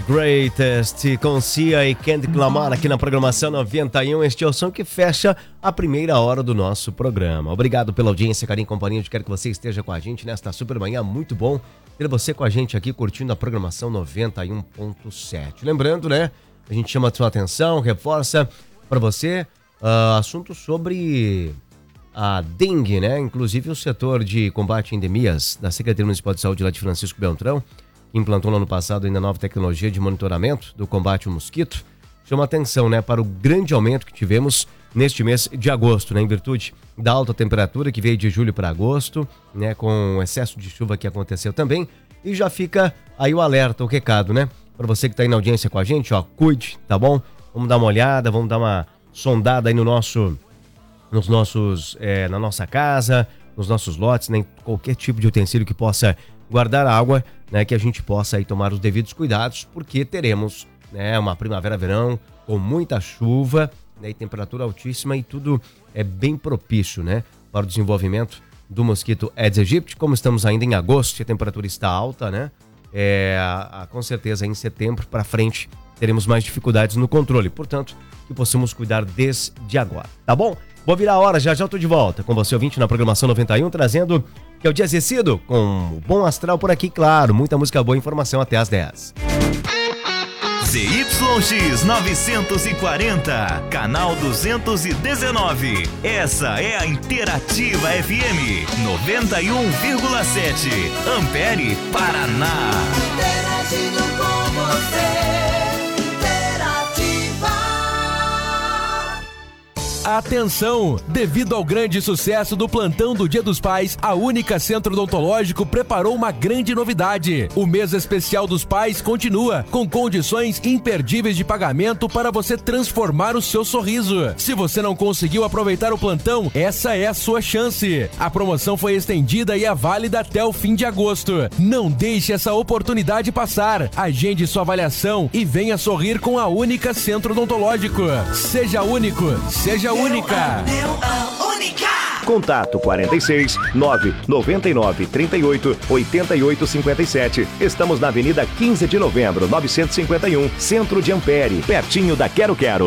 Greatest com Cia e Kendrick Lamar aqui na programação 91. Este é o som que fecha a primeira hora do nosso programa. Obrigado pela audiência, carinho e companhia. Eu quero que você esteja com a gente nesta super manhã. Muito bom ter você com a gente aqui curtindo a programação 91.7. Lembrando, né? A gente chama a sua atenção, reforça para você assunto sobre a dengue, né? Inclusive o setor de combate a endemias da Secretaria Municipal de Saúde lá de Francisco Beltrão, que implantou no ano passado ainda nova tecnologia de monitoramento do combate ao mosquito, chama atenção, né, para o grande aumento que tivemos neste mês de agosto, né, em virtude da alta temperatura que veio de julho para agosto, né, com o excesso de chuva que aconteceu também, e já fica aí o alerta, o recado, né, para você que está aí na audiência com a gente, ó, cuide, tá bom? Vamos dar uma olhada, vamos dar uma sondada aí na nossa casa, nos nossos lotes, né, qualquer tipo de utensílio que possa guardar água, né, que a gente possa aí tomar os devidos cuidados, porque teremos, né, uma primavera-verão com muita chuva, né, e temperatura altíssima, e tudo é bem propício, né, para o desenvolvimento do mosquito Aedes aegypti. Como estamos ainda em agosto e a temperatura está alta, né, com certeza em setembro para frente teremos mais dificuldades no controle, portanto, que possamos cuidar desde agora, tá bom? Vou virar a hora, já eu tô de volta com você, ouvinte, na programação 91, trazendo que é o dia acessível, com o Bom Astral por aqui, claro, muita música boa, informação até às 10. ZYX 940, canal 219. Essa é a Interativa FM 91,7, Ampere, Paraná. Interagindo com você. Atenção! Devido ao grande sucesso do plantão do Dia dos Pais, a Única Centro Odontológico preparou uma grande novidade. O mês especial dos pais continua, com condições imperdíveis de pagamento para você transformar o seu sorriso. Se você não conseguiu aproveitar o plantão, essa é a sua chance. A promoção foi estendida e é válida até o fim de agosto. Não deixe essa oportunidade passar. Agende sua avaliação e venha sorrir com a Única Centro Odontológico. Seja único, seja única. Contato 46 999 38 88 57. Estamos na Avenida 15 de Novembro, 951, Centro de Ampere, pertinho da Quero Quero.